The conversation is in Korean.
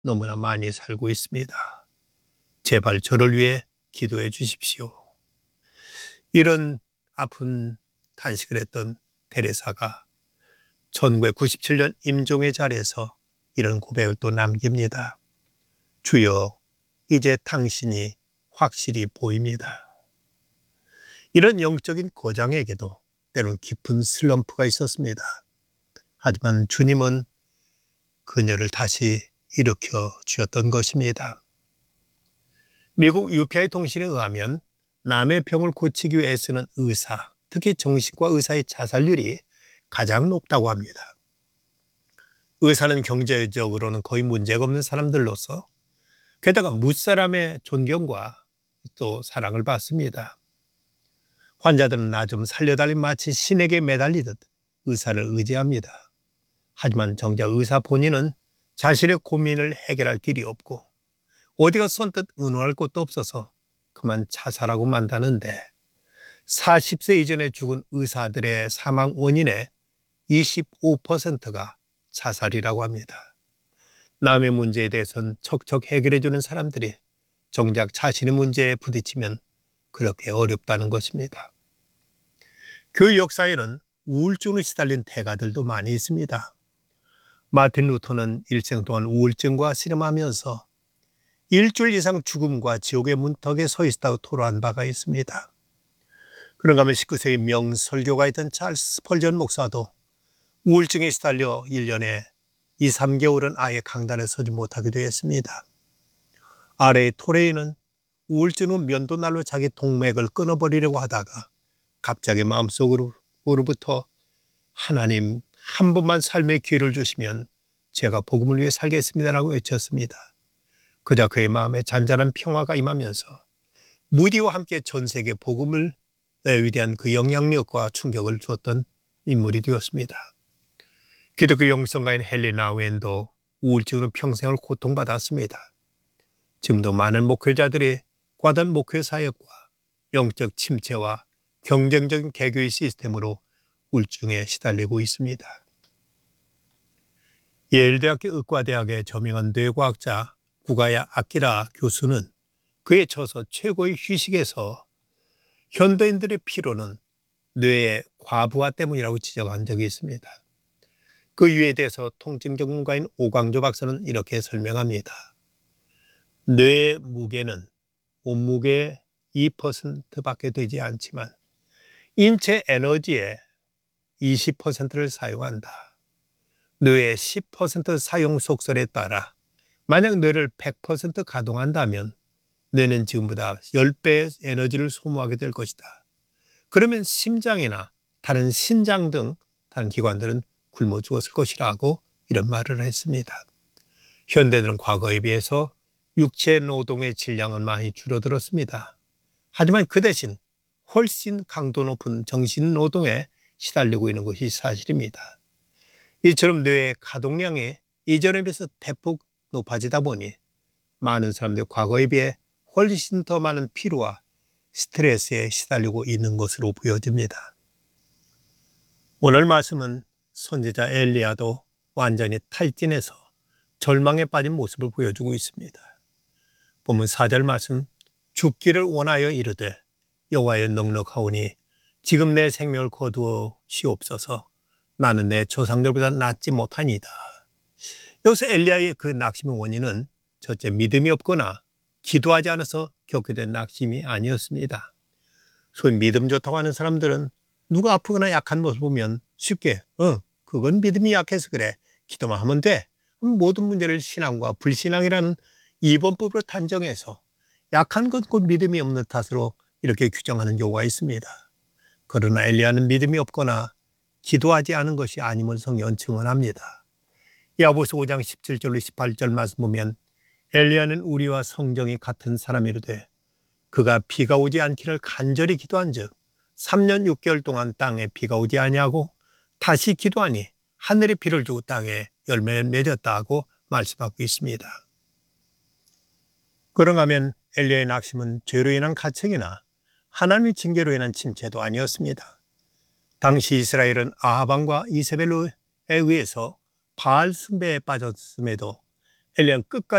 너무나 많이 살고 있습니다. 제발 저를 위해 기도해 주십시오. 이런 아픈 탄식을 했던 테레사가 1997년 임종의 자리에서 이런 고백을 또 남깁니다. 주여, 이제 당신이 확실히 보입니다. 이런 영적인 고장에게도 때론 깊은 슬럼프가 있었습니다. 하지만 주님은 그녀를 다시 일으켜 주었던 것입니다. 미국 UPI 통신에 의하면 남의 병을 고치기 위해 쓰는 의사, 특히 정신과 의사의 자살률이 가장 높다고 합니다. 의사는 경제적으로는 거의 문제가 없는 사람들로서 게다가 무사람의 존경과 또 사랑을 받습니다. 환자들은 나 좀 살려달리 마치 신에게 매달리듯 의사를 의지합니다. 하지만 정작 의사 본인은 자신의 고민을 해결할 길이 없고 어디가 선뜻 의논할 곳도 없어서 그만 자살하고 만다는데 40세 이전에 죽은 의사들의 사망 원인의 25%가 자살이라고 합니다. 남의 문제에 대해서는 척척 해결해주는 사람들이 정작 자신의 문제에 부딪히면 그렇게 어렵다는 것입니다. 그 역사에는 우울증으로 시달린 대가들도 많이 있습니다. 마틴 루터는 일생 동안 우울증과 씨름하면서 일주일 이상 죽음과 지옥의 문턱에 서 있다고 토로한 바가 있습니다. 그런가 하면 19세기 명설교가였던 찰스 스펄전 목사도 우울증에 시달려 1년에 2, 3개월은 아예 강단에 서지 못하기도 했습니다. 아래의 토레이는 우울증 후 면도날로 자기 동맥을 끊어버리려고 하다가 갑자기 마음속으로부터 하나님 한 번만 삶의 기회를 주시면 제가 복음을 위해 살겠습니다라고 외쳤습니다. 그저 그의 마음에 잔잔한 평화가 임하면서 무디와 함께 전 세계 복음을 위대한 그 영향력과 충격을 주었던 인물이 되었습니다. 기독교 영성가인 헬리나 웬도 우울증으로 평생을 고통받았습니다. 지금도 많은 목회자들이 과도한 목회 사역과 영적 침체와 경쟁적인 개교의 시스템으로 우울증에 시달리고 있습니다. 예일대학교 의과대학의 저명한 뇌과학자 구가야 아키라 교수는 그의 저서 최고의 휴식에서 현대인들의 피로는 뇌의 과부하 때문이라고 지적한 적이 있습니다. 그 이유에 대해서 통증 전문가인 오광조 박사는 이렇게 설명합니다. 뇌의 무게는 몸무게의 2%밖에 되지 않지만 인체 에너지의 20%를 사용한다. 뇌의 10% 사용 속설에 따라 만약 뇌를 100% 가동한다면 뇌는 지금보다 10배의 에너지를 소모하게 될 것이다. 그러면 심장이나 다른 신장 등 다른 기관들은 굶어 죽었을 것이라고 이런 말을 했습니다. 현대인은 과거에 비해서 육체 노동의 질량은 많이 줄어들었습니다. 하지만 그 대신 훨씬 강도 높은 정신 노동에 시달리고 있는 것이 사실입니다. 이처럼 뇌의 가동량이 이전에 비해서 대폭 높아지다 보니 많은 사람들이 과거에 비해 훨씬 더 많은 피로와 스트레스에 시달리고 있는 것으로 보여집니다. 오늘 말씀은 선지자 엘리야도 완전히 탈진해서 절망에 빠진 모습을 보여주고 있습니다. 본문 4절 말씀, 죽기를 원하여 이르되 여호와여 넉넉하오니 지금 내 생명을 거두시옵소서. 나는 내 조상들보다 낫지 못하니이다. 여기서 엘리야의 그 낙심의 원인은 첫째 믿음이 없거나 기도하지 않아서 겪게 된 낙심이 아니었습니다. 소위 믿음 좋다고 하는 사람들은 누가 아프거나 약한 모습을 보면 쉽게 그건 믿음이 약해서 그래. 기도만 하면 돼. 모든 문제를 신앙과 불신앙이라는 2번법으로 단정해서 약한 것 곧 믿음이 없는 탓으로 이렇게 규정하는 경우가 있습니다. 그러나 엘리야는 믿음이 없거나 기도하지 않은 것이 아님을 성경은 증언합니다. 야고보서 5장 17절로 18절 말씀 보면 엘리야는 우리와 성정이 같은 사람이로되 그가 비가 오지 않기를 간절히 기도한즉 3년 6개월 동안 땅에 비가 오지 아니하고 다시 기도하니 하늘이 비를 주고 땅에 열매를 맺었다 하고 말씀하고 있습니다. 그런가 하면 엘리야의 낙심은 죄로 인한 가책이나 하나님의 징계로 인한 침체도 아니었습니다. 당시 이스라엘은 아합 왕과 이세벨에 의해서 바알 숭배에 빠졌음에도 엘리는 끝까지